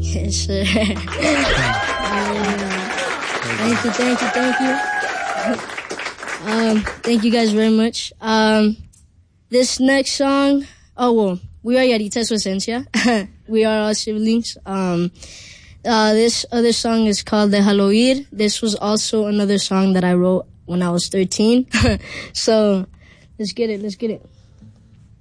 Yes, sir. Thank you. Thank you guys very much. This next song, we are Yaritas su esencia. We are all siblings. This other song is called Déjalo Ir. This was also another song that I wrote when I was 13. So, let's get it.